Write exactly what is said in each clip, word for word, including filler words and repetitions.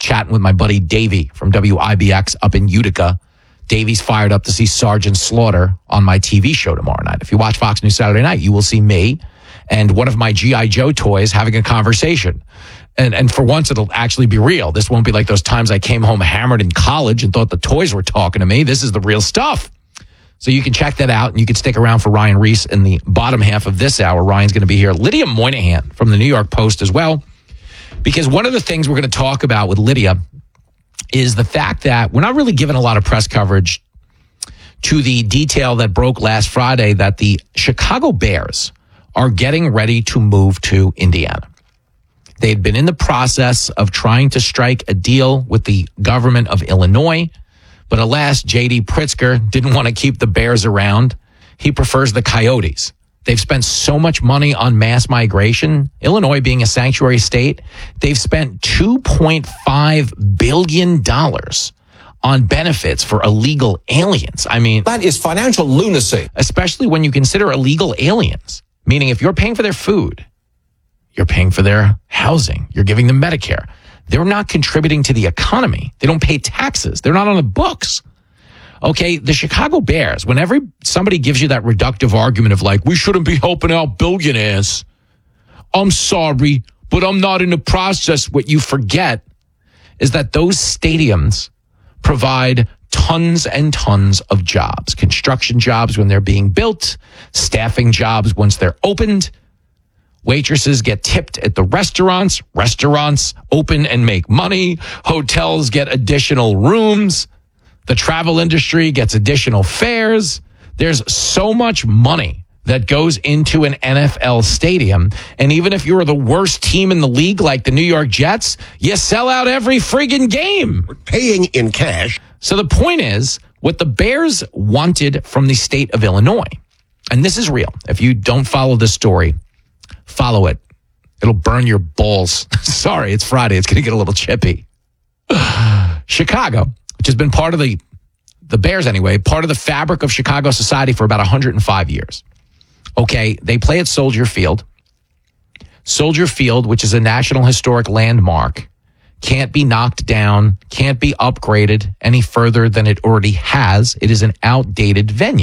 chatting with my buddy Davey from W I B X up in Utica. Davey's fired up to see Sergeant Slaughter on my T V show tomorrow night. If you watch Fox News Saturday night, you will see me and one of my G I. Joe toys having a conversation. And and for once, it'll actually be real. This won't be like those times I came home hammered in college and thought the toys were talking to me. This is the real stuff. So you can check that out, and you can stick around for Ryan Reese in the bottom half of this hour. Ryan's going to be here. Lydia Moynihan from the New York Post as well, because one of the things we're going to talk about with Lydia is the fact that we're not really given a lot of press coverage to the detail that broke last Friday that the Chicago Bears are getting ready to move to Indiana. They'd been in the process of trying to strike a deal with the government of Illinois, but alas, J D Pritzker didn't want to keep the Bears around. He prefers the Coyotes. They've spent so much money on mass migration, Illinois being a sanctuary state. They've spent two point five billion dollars on benefits for illegal aliens. I mean, that is financial lunacy. Especially when you consider illegal aliens, meaning if you're paying for their food, you're paying for their housing, you're giving them Medicare. They're not contributing to the economy. They don't pay taxes. They're not on the books. Okay, the Chicago Bears, whenever somebody gives you that reductive argument of like, we shouldn't be helping out billionaires, I'm sorry, but I'm not in the process. What you forget is that those stadiums provide tons and tons of jobs, construction jobs when they're being built, staffing jobs once they're opened. Waitresses get tipped at the restaurants. Restaurants open and make money. Hotels get additional rooms. The travel industry gets additional fares. There's so much money that goes into an N F L stadium. And even if you're the worst team in the league, like the New York Jets, you sell out every friggin' game. We're paying in cash. So the point is, what the Bears wanted from the state of Illinois, and this is real. If you don't follow this story, follow it. It'll burn your balls. Sorry, it's Friday. It's going to get a little chippy. Chicago, which has been part of the, the Bears anyway, part of the fabric of Chicago society for about one hundred five years. Okay, they play at Soldier Field. Soldier Field, which is a National Historic Landmark, can't be knocked down, can't be upgraded any further than it already has. It is an outdated venue.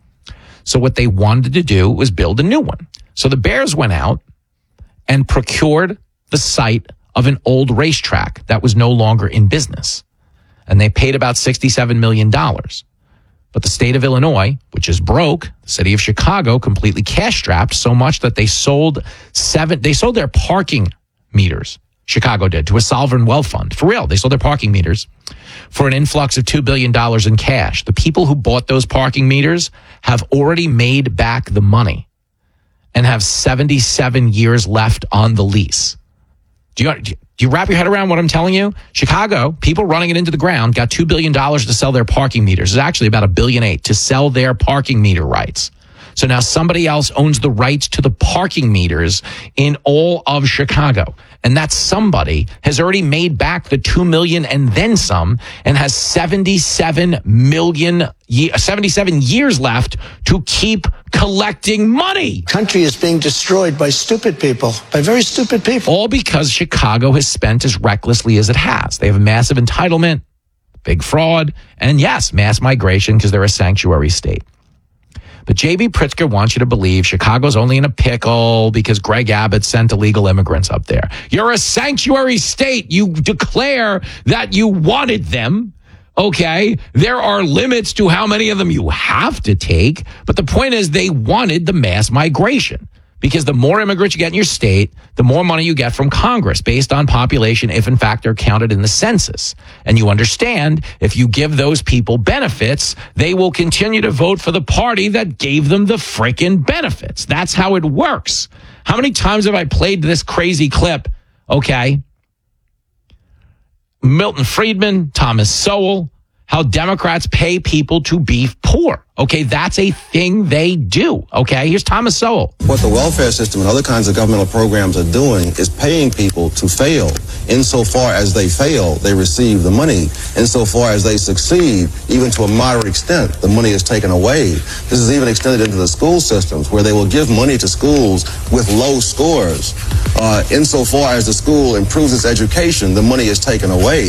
So what they wanted to do was build a new one. So the Bears went out and procured the site of an old racetrack that was no longer in business. And they paid about sixty-seven million dollars. But the state of Illinois, which is broke, the city of Chicago, completely cash-strapped so much that they sold seven, they sold their parking meters, Chicago did, to a sovereign wealth fund. For real, they sold their parking meters for an influx of two billion dollars in cash. The people who bought those parking meters have already made back the money and have seventy-seven years left on the lease. Do you, do you wrap your head around what I'm telling you? Chicago, people running it into the ground, got two billion dollars to sell their parking meters. It's actually about a billion eight to sell their parking meter rights. So now somebody else owns the rights to the parking meters in all of Chicago. And that somebody has already made back the two million dollars and then some and has seventy-seven million, seventy-seven years left to keep collecting money. Country is being destroyed by stupid people, by very stupid people. All because Chicago has spent as recklessly as it has. They have a massive entitlement, big fraud, and yes, mass migration because they're a sanctuary state. But J B Pritzker wants you to believe Chicago's only in a pickle because Greg Abbott sent illegal immigrants up there. You're a sanctuary state. You declare that you wanted them. Okay, there are limits to how many of them you have to take. But the point is they wanted the mass migration because the more immigrants you get in your state, the more money you get from Congress based on population, if in fact they're counted in the census. And you understand if you give those people benefits, they will continue to vote for the party that gave them the frickin' benefits. That's how it works. How many times have I played this crazy clip? Okay. Milton Friedman, Thomas Sowell, how Democrats pay people to be poor. Okay, that's a thing they do. Okay, here's Thomas Sowell. What the welfare system and other kinds of governmental programs are doing is paying people to fail. Insofar as they fail, they receive the money. Insofar as they succeed, even to a moderate extent, the money is taken away. This is even extended into the school systems, where they will give money to schools with low scores. Uh, insofar as the school improves its education, the money is taken away.